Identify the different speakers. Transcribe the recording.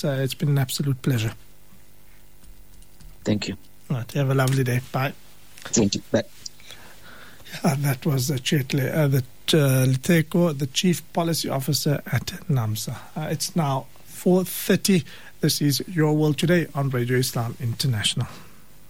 Speaker 1: It's been an absolute pleasure.
Speaker 2: Thank you.
Speaker 1: Right, have a lovely day. Bye.
Speaker 2: Thank you. Bye.
Speaker 1: That was Liteko, the Chief Policy Officer at NAMSA. It's now 4:30. This is Your World Today on Radio Islam International.